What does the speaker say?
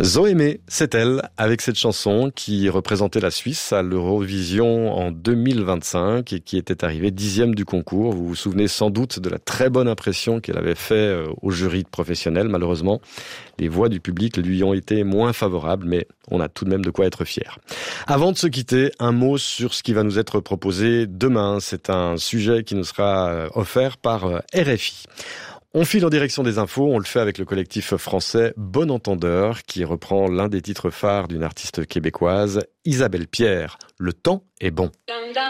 Zoémé, c'est elle, avec cette chanson qui représentait la Suisse à l'Eurovision en 2025 et qui était arrivée 10e du concours. Vous vous souvenez sans doute de la très bonne impression qu'elle avait fait au jury de professionnels. Malheureusement, les voix du public lui ont été moins favorables, mais on a tout de même de quoi être fier. Avant de se quitter, un mot sur ce qui va nous être proposé demain. C'est un sujet qui nous sera offert par RFI. On file en direction des infos, on le fait avec le collectif français Bon Entendeur qui reprend l'un des titres phares d'une artiste québécoise, Isabelle Pierre. Le temps est bon.